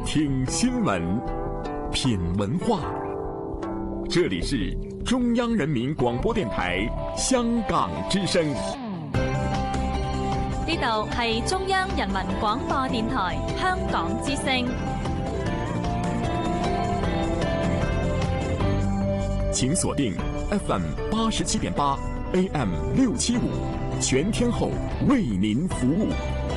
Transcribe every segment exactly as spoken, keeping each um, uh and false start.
听新闻，品文化。这里是中央人民廣播電台香港之聲。 呢度係中央人民廣播電台香港之聲。 請鎖定 F M 八十七點八 A M 六七五，全天候為您服務。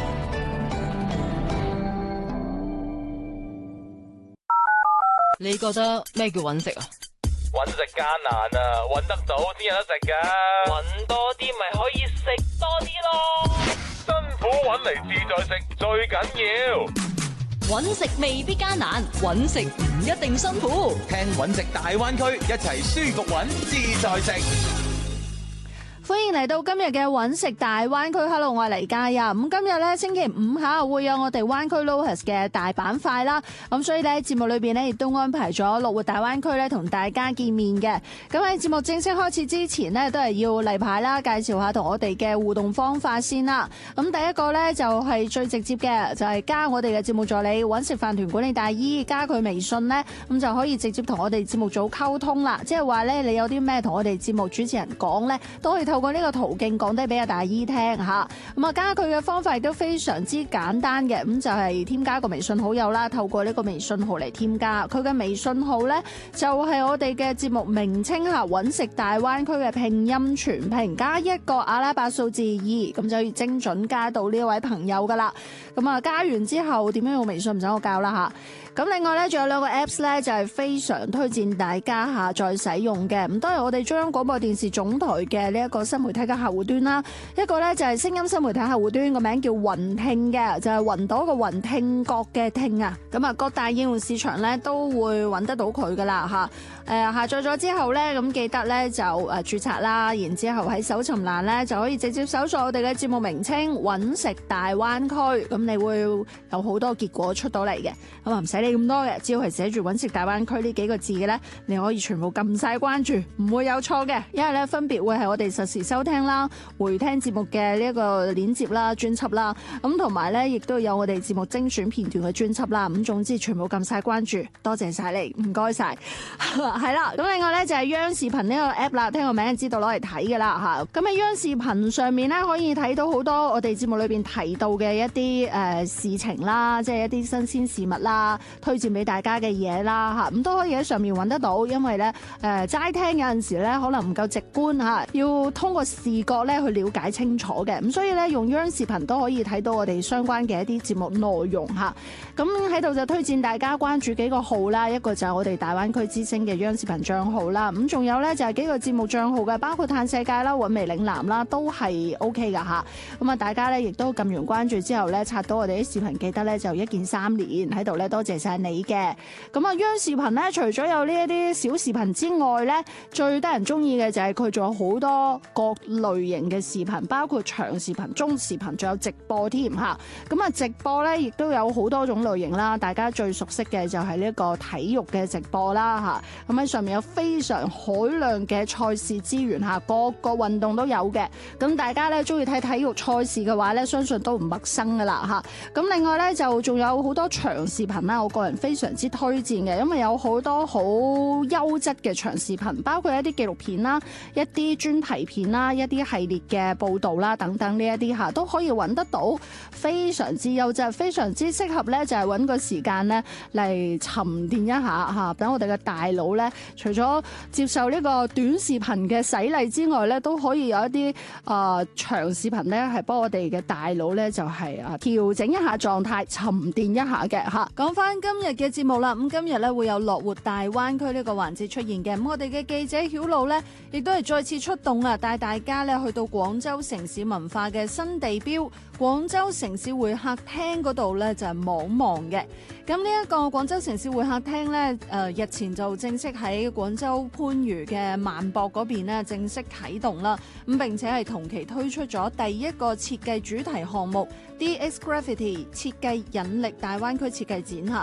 你覺得咩叫揾食啊？ 揾食艱難啊，揾得到先有得食噶。揾多啲咪可以食多啲咯。辛苦揾嚟自在食最緊要。 揾食未必艱難，揾食唔一定辛苦。 聽揾食大灣區，一齊舒服揾自在食。 歡迎嚟到今日嘅揾食大灣區 ，Hello， 我係黎嘉欣。咁今日咧星期五下會有我哋灣區 Lohas 嘅大板塊啦。咁所以咧節目裏邊咧亦都安排咗樂活大灣區咧同大家見面嘅。咁喺節目正式開始之前呢，都係要例牌啦，介紹下同我哋嘅互動方法先啦。咁第一個咧就係最直接嘅，就係加我哋嘅節目助理揾食飯團管理大姨，加佢微信咧，咁就可以直接同我哋節目組溝通啦。即係話咧，你有啲咩同我哋節目主持人講咧，都可以透過呢個途徑講低俾阿大姨聽吓。咁啊，加佢嘅方法亦都非常之簡單嘅，咁就係添加個微信好友啦，透過呢個微信號嚟添加。佢嘅微信號呢，就係我哋嘅節目名稱吓，揾食大灣區嘅拼音全拼加一個阿拉伯數字二，咁就可以精準加到呢一位朋友噶啦。咁啊，加完之後點樣用微信唔使我教啦吓。咁另外咧，仲有兩個 Apps 咧，就係非常推薦大家下載使用嘅。咁都係我哋中央廣播電視總台嘅呢一個新媒體嘅客戶端啦。一個咧就係聲音新媒體客戶端，個名叫雲聽嘅，就係雲朵個雲，聽覺嘅聽啊。咁啊，各大應用市場咧都會揾得到佢噶啦嚇。誒下載咗之後咧，咁記得咧就誒註冊啦，然之後喺搜尋欄咧就可以直接搜索我哋嘅節目名稱揾食大灣區，咁你會有好多結果出到嚟嘅。咁啊唔使理咁多嘅，只要係寫住揾食大灣區呢幾個字嘅咧，你可以全部撳晒關注，唔會有錯嘅。因為咧分別會係我哋實時收聽啦、回聽節目嘅呢一個鏈接啦、專輯啦，咁同埋咧亦都有我哋節目精選片段嘅專輯啦。咁總之全部撳晒關注，多謝晒你，唔該晒。係啦，咁另外咧就係央視頻呢個 app 啦，聽個名就知道攞嚟睇嘅啦嚇。咁喺央視頻上面咧可以睇到好多我哋節目裏邊提到嘅一啲誒、呃、事情啦，即係一啲新鮮事物啦，推薦俾大家嘅嘢啦嚇，咁都可以喺上面揾得到。因為咧誒齋聽有陣時咧可能唔夠直觀嚇，要通過視覺咧去了解清楚嘅。咁所以咧用央視頻都可以睇到我哋相關嘅一啲節目內容嚇。咁喺度就推薦大家關注幾個號啦，一個就係我哋大灣區之聲嘅央視頻帳號啦，咁仲有咧就係幾個節目帳號嘅，包括嘆世界啦、韻味嶺南啦，都係 O K 噶吓。咁啊，大家咧亦都撳完關注之後咧，刷到我哋啲視頻，記得咧就一鍵三連喺度咧，多謝晒你嘅。咁啊，央視頻咧除咗有呢一啲小視頻之外咧，最得人中意嘅就係佢仲有好多各類型嘅視頻，包括長視頻、中視頻，仲有直播添吓。咁啊，直播咧亦都有好多種類型啦，大家最熟悉嘅就係呢一個體育嘅直播啦吓。咁喺上面有非常海量嘅賽事資源吓，各個運動都有嘅。咁大家咧中意睇體育賽事嘅話咧，相信都唔陌生噶啦吓。咁另外咧就仲有好多長視頻啦，我個人非常之推薦嘅，因為有好多好優質嘅長視頻，包括一啲紀錄片啦、一啲專題片啦、一啲系列嘅報道啦等等呢一啲吓，都可以揾得到，非常之優質，非常之適合咧就係揾個時間咧嚟沉澱一下吓，等我哋嘅大腦咧，除咗接受呢個短視頻嘅洗禮之外咧，都可以有一啲啊、呃、長視頻咧，係幫我哋嘅大腦咧就係啊調整一下狀態，沉澱一下嘅吓。講翻今日嘅節目啦，咁今日咧會有樂活大灣區呢個環節出現嘅，咁我哋嘅記者曉露咧，亦都係再次出動啊，帶大家咧去到廣州城市文化嘅新地標廣州城市會客廳嗰度咧就係望望嘅。咁呢一個廣州城市會客廳咧，誒日前就正式喺廣州番禺嘅萬博嗰邊咧正式啟動啦。咁並且係同期推出咗第一個設計主題項目 D X Graffiti 設計引力大灣區設計展嚇。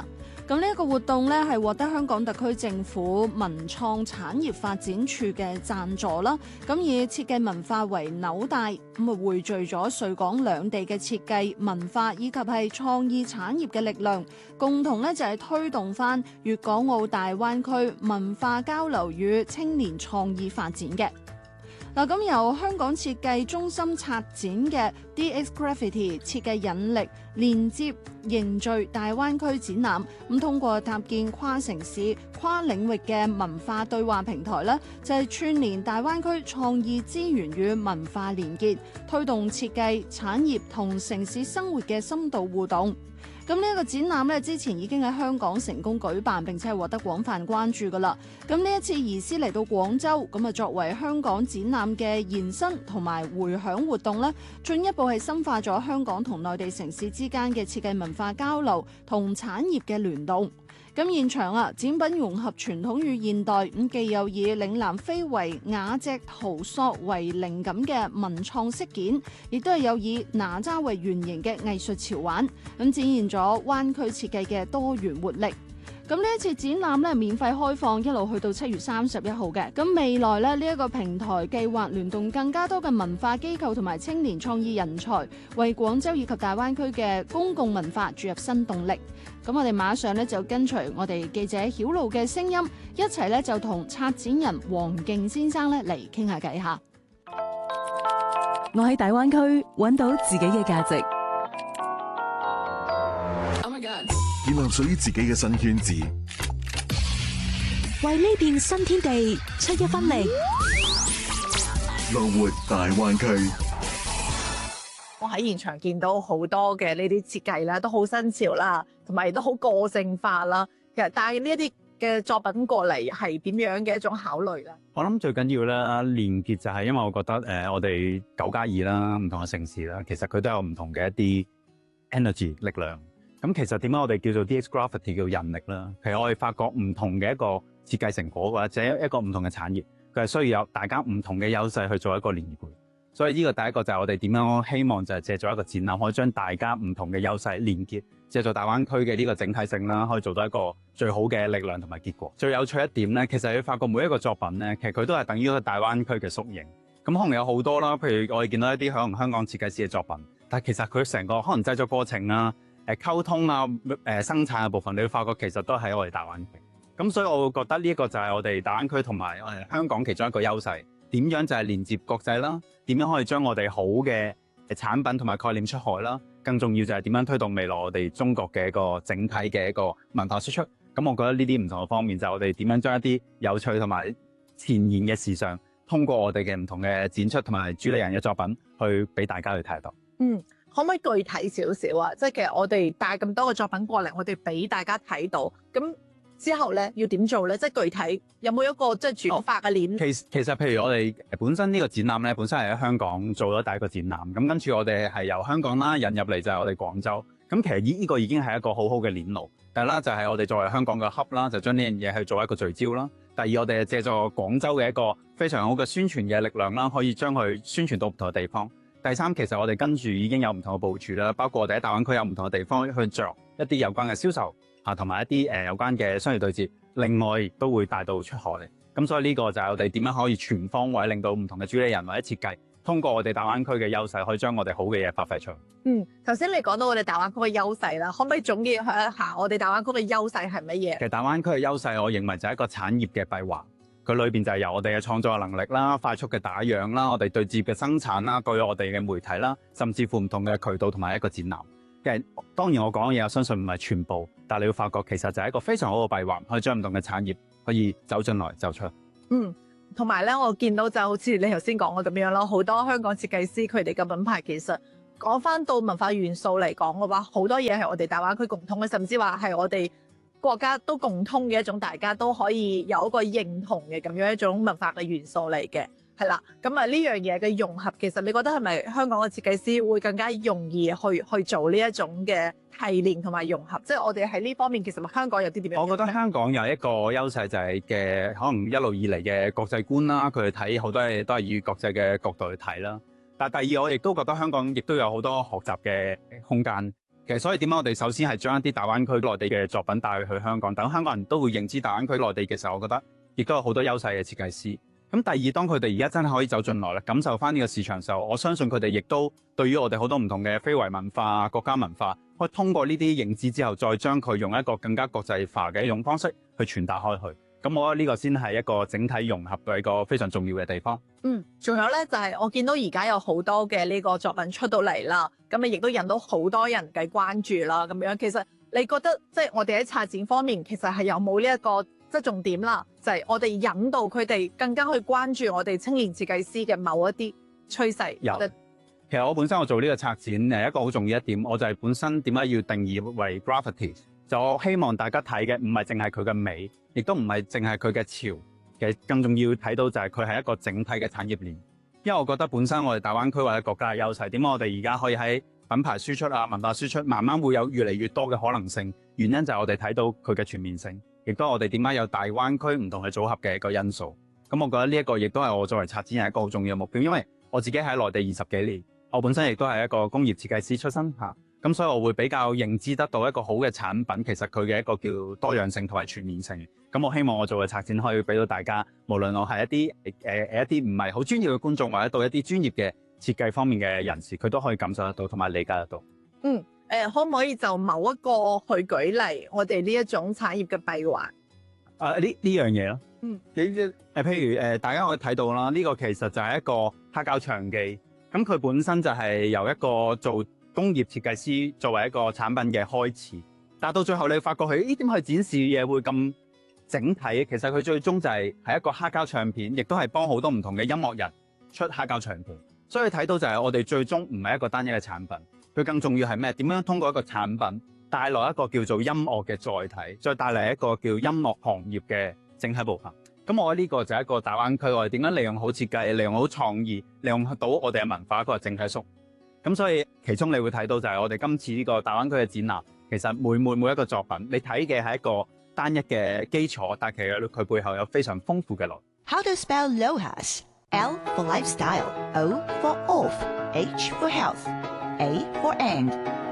咁呢一個活動咧係獲得香港特區政府文創產業發展處嘅贊助啦。咁以設計文化為紐帶，咁啊匯聚咗穗港兩地嘅設計文化以及係創意產業嘅力量，共同咧就係推動翻粵港澳大灣區文化交流與青年創意發展嘅。嗱，咁由香港設計中心策展嘅 D X Graffiti 設計引力連接凝聚大灣區展覽，咁通過搭建跨城市、跨領域嘅文化對話平台咧，就係串聯大灣區創意資源與文化連結，推動設計產業同城市生活嘅深度互動。咁呢一個展覽咧，之前已經喺香港成功舉辦，並且係獲得廣泛關注噶啦。咁呢一次移師嚟到廣州，咁啊作為香港展覽嘅延伸同埋回響活動咧，進一步係深化咗香港同內地城市之間嘅設計文化交流同產業嘅聯動。咁現場啊，展品融合傳統與現代，咁既有以嶺南非遺瓦隻陶塑為靈感嘅文創飾件，亦都係有以哪吒為原型嘅藝術潮玩，咁展現咗灣區設計嘅多元活力。咁呢一次展覽咧，免費開放，一路去到七月三十一號嘅。咁未來咧，呢一個平台計劃聯動更加多嘅文化機構同埋青年創意人才，為廣州以及大灣區嘅公共文化注入新動力。咁我哋馬上咧就跟隨我哋記者曉露嘅聲音，一齊咧就同策展人黃敬先生咧嚟傾下偈下。 我喺大灣區揾到自己嘅價值。 建立屬於自己嘅新圈子， 為呢片新天地出一分力。 樂活大灣區。 我喺現場見到好多嘅呢啲設計啦，都好新潮啦，同埋都好個性化啦。其實帶呢一啲嘅作品過嚟係點樣嘅一種考慮咧？ 我諗最緊要咧連結就係，因為我覺得誒、呃，我哋九加二啦，唔同嘅城市啦，其實佢都有唔同嘅一啲 energy 力量。咁其實點解我哋叫做 D X Graffiti 叫人力啦？其實我哋發覺唔同嘅一個設計成果或者一個唔同嘅產業，佢係需要有大家唔同嘅優勢去做一個連結。所以呢個第一個就係我哋點樣希望就係借助一個展覽，可以將大家唔同嘅優勢連結，借助大灣區嘅呢個整體性啦，可以做到一個最好嘅力量同埋結果。最有趣一點咧，其實你發覺每一個作品咧，其實佢都係等於一個大灣區嘅縮影。咁可能有好多啦，譬如我哋見到一啲可能香港設計師嘅作品，但係其實佢成個可能製作過程啊、誒溝通啊、誒生產嘅部分，你會發覺其實都喺我哋大灣區。咁所以我會覺得呢一個就係我哋大灣區同埋我哋香港其中一個優勢。點樣就係連接國際啦？點樣可以將我哋好嘅產品同埋概念出海啦？更重要就係點樣推動未來我哋中國嘅一個整體嘅一個文化輸出。咁我覺得呢啲唔同嘅方面就係我哋點樣將一啲有趣同埋前沿嘅時尚，通過我哋嘅唔同嘅展出同埋主理人嘅作品，去俾大家去睇到。 嗯，可唔可以具體少少啊？即係其實我哋帶咁多嘅作品過嚟，我哋俾大家睇到咁。之後咧要點做咧？即係具體有冇一個即係轉發嘅鏈？ 其實其實譬如我哋本身呢個展覽咧，本身係喺香港做咗第一個展覽，咁跟住我哋係由香港啦引入嚟就係我哋廣州。咁其實呢呢個已經係一個好好嘅鏈路。第一啦就係我哋作為香港嘅 hub 啦，就將呢樣嘢去做一個聚焦啦。第二我哋係借助廣州嘅一個非常好嘅宣傳嘅力量啦，可以將佢宣傳到唔同嘅地方。第三其實我哋跟住已經有唔同嘅部署啦，包括我哋喺大灣區有唔同嘅地方去着一啲有關嘅銷售。啊，同埋一啲誒、呃、有關嘅商業對接，另外亦都會帶到出海嚟。咁所以呢個就係我哋點樣可以全方位令到唔同嘅主理人或者設計，通過我哋大灣區嘅優勢，可以將我哋好嘅嘢發揮出嚟。 嗯，頭先你講到我哋大灣區嘅優勢啦，可唔可以總結一下我哋大灣區嘅優勢係乜嘢？ 其實大灣區嘅優勢，我認為就係一個產業嘅閉環，佢裏邊就係由我哋嘅創作能力啦、快速嘅打樣啦、我哋對接嘅生產啦、據我哋嘅媒體啦，甚至乎唔同嘅渠道同埋一個展覽。其實當然我講嘅嘢，我相信唔係全部，但係你會發覺其實就係一個非常好嘅閉環，可以將唔同嘅產業可以走進來走出。 嗯，同埋咧，我見到就好似你頭先講嘅咁樣咯，好多香港設計師佢哋嘅品牌其實講翻到文化元素嚟講嘅話，好多嘢係我哋大灣區共通嘅，甚至話係我哋國家都共通嘅一種，大家都可以有一個認同嘅咁樣一種文化嘅元素嚟嘅。係啦，咁啊呢樣嘢嘅融合，其實你覺得係咪香港嘅設計師會更加容易去去做呢一種嘅提煉同埋融合？即係我哋喺呢方面，其實香港有啲點樣？ 我覺得香港有一個優勢就係嘅，可能一路以嚟嘅國際觀啦，佢哋睇好多嘢都係以國際嘅角度去睇啦。但係第二，我亦都覺得香港亦都有好多學習嘅空間。 其實所以點解我哋首先係將一啲大灣區內地嘅作品帶去香港，等香港人都會認知大灣區內地嘅時候，我覺得亦都有好多優勢嘅設計師。咁第二，當佢哋而家真係可以走進來啦，感受翻呢個市場嘅時候，我相信佢哋亦都對於我哋好多唔同嘅非遺文化、國家文化，可以通過呢啲認知之後，再將佢用一個更加國際化嘅一種方式去傳達開去。咁我覺得呢個先係一個整體融合嘅一個非常重要嘅地方。 嗯，仲有咧就係、是、我見到而家有好多嘅呢個作品出到嚟啦，咁你亦都引到好多人嘅關注啦。咁樣其實你覺得即係我哋喺策展方面，其實係有冇呢一個？即係重點啦，就係、是、我哋引導佢哋更加去關注我哋青年設計師嘅某一啲趨勢。 有，其實我本身我做呢個策展誒一個好重要一點，我就係本身點解要定義為 graffiti， 就我希望大家睇嘅唔係淨係佢嘅美，亦都唔係淨係佢嘅潮，其實更重要睇到就係佢係一個整體嘅產業鏈。因為我覺得本身我哋大灣區或者國家嘅優勢，點解我哋而家可以喺品牌輸出啊、文化輸出，慢慢會有越嚟越多嘅可能性？原因就係我哋睇到佢嘅全面性。亦都係我哋點解有大灣區唔同嘅組合嘅一個因素。咁我覺得呢一個亦都係我作為策展人一個好重要嘅目標，因為我自己喺內地二十幾年，我本身亦都係一個工業設計師出身嚇，咁所以我會比較認知得到一個好嘅產品，其實佢嘅一個叫多樣性同埋全面性。咁我希望我做嘅策展可以俾到大家，無論我係一啲誒誒一啲唔係好專業嘅觀眾，或者到一啲專業嘅設計方面嘅人士，佢都可以感受得到同埋理解得到。 嗯。誒、呃，可唔可以就某一個去舉例我哋呢一種產業嘅閉環？ 啊，呢呢樣嘢咯。 嗯。 你誒、呃，譬如誒、呃，大家可以睇到啦，呢、這個其實就係一個黑膠唱機。咁佢本身就係由一個做工業設計師作為一個產品嘅開始，但到最後你發覺佢呢點去展示嘅嘢會咁整體？其實佢最終就係係一個黑膠唱片，亦都係幫好多唔同嘅音樂人出黑膠唱片。所以睇到就係我哋最終唔係一個單一嘅產品。佢更重要係咩？點樣通過一個產品帶來一個叫做音樂嘅載體，再帶嚟一個叫音樂行業嘅整體部分。咁我覺得呢個就係一個大灣區，我哋點樣利用好設計、利用好創意、利用到我哋嘅文化一個整體縮。咁所以其中你會睇到就係我哋今次呢個大灣區嘅展覽，其實每每每一個作品，你睇嘅係一個單一嘅基礎，但其實佢背後有非常豐富嘅內容。 How to spell LOHAS? L for lifestyle, O for off, H for health.A for and,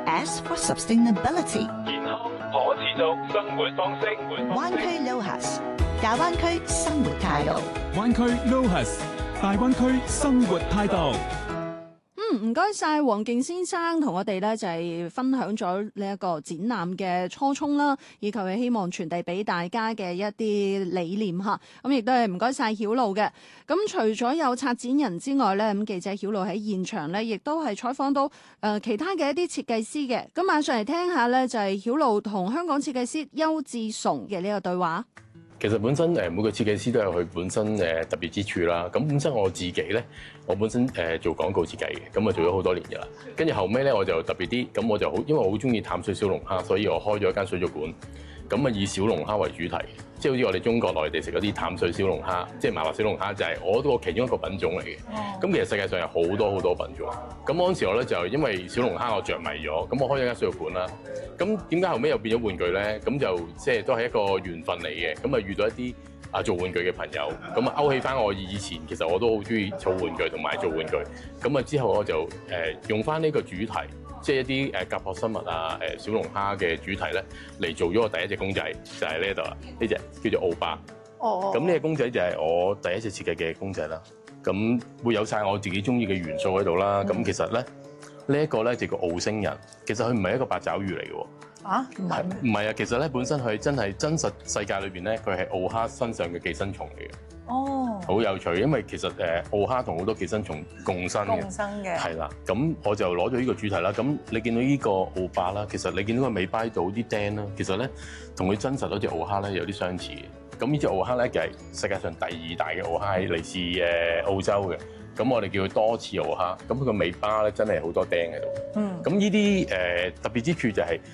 S for sustainability。 健康可持續生活方式。 灣區 LOHAS， 大灣區生活態度。 灣區 LOHAS， 大灣區生活態度。 嗯，唔該晒黃敬先生同我哋咧就係分享咗呢一個展覽嘅初衷啦，以及係希望傳遞俾大家嘅一啲理念吓。咁亦都係唔該晒曉露嘅。咁除咗有策展人之外咧，咁記者曉露喺現場咧，亦都係採訪到誒其他嘅一啲設計師嘅。咁馬上嚟聽下咧，就係曉露同香港設計師邱志崇嘅呢個對話。 其實本身誒每個設計師都有佢本身誒特別之處啦。咁本身我自己咧，我本身誒做廣告設計嘅，咁啊做咗好多年嘅啦。跟住後尾咧，我就特別啲，咁我就好，因為我好中意淡水小龍蝦，所以我開咗一間水族館。咁啊以小龍蝦為主題，即係好似我哋中國內地食嗰啲淡水小龍蝦，即係麻辣小龍蝦，就係我都其中一個品種嚟嘅。咁其實世界上有好多好多品種。咁嗰陣時我咧就因為小龍蝦我着迷咗，咁我開咗間水族館啦。咁點解後尾又變咗玩具咧？咁就即係都係一個緣分嚟嘅。咁啊遇到一啲啊做玩具嘅朋友，咁啊勾起翻我以前其實我都好中意儲玩具同埋做玩具。咁啊之後我就誒、呃、用翻呢個主題。即係一啲誒甲殼生物啊、誒小龍蝦嘅主題咧，嚟做咗我第一隻公仔，就係呢度啦。呢隻叫做奧巴。哦。咁呢隻公仔就係我第一隻設計嘅公仔啦。咁會有晒我自己中意嘅元素喺度啦。咁、嗯、其實咧，呢、這、一個咧就叫澳星人。其實佢唔係一個八爪魚嚟嘅喎。啊？唔係咩？唔係啊，其實咧本身佢真係真實世界裏邊咧，佢係澳蝦身上嘅寄生蟲嚟嘅。哦，好有趣，因為其實誒澳蝦同好多寄生蟲共生嘅，共生嘅係啦。咁我就攞咗呢個主題啦。咁你見到呢個澳巴啦，其實你見到個尾巴度啲釘啦，其實咧同佢真實嗰隻澳蝦咧有啲相似嘅。咁呢隻澳蝦咧，其實世界上第二大嘅澳蝦，係嚟自誒澳洲嘅。咁我哋叫佢多翅澳蝦。咁佢個尾巴咧真係好多釘喺度。嗯。咁呢啲誒特別之處就係、是。